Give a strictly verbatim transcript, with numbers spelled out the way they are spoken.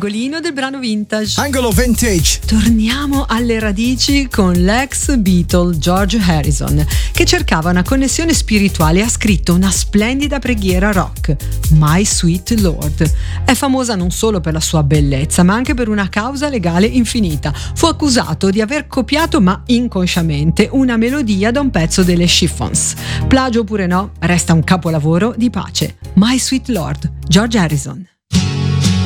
Angolino del brano vintage. Angolo vintage. Torniamo alle radici con l'ex Beatle George Harrison, che cercava una connessione spirituale e ha scritto una splendida preghiera rock, My Sweet Lord. È famosa non solo per la sua bellezza, ma anche per una causa legale infinita. Fu accusato di aver copiato, ma inconsciamente, una melodia da un pezzo delle Chiffons. Plagio oppure no, resta un capolavoro di pace. My Sweet Lord, George Harrison.